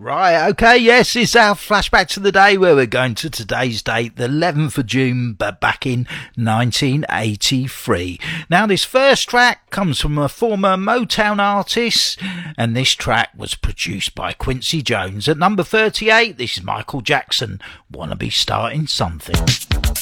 Right, okay, yes, it's our flashback to the day where we're going to today's date, the 11th of June, but back in 1983. Now, this first track comes from a former Motown artist, and this track was produced by Quincy Jones. At number 38, this is Michael Jackson, Wanna Be Starting Something.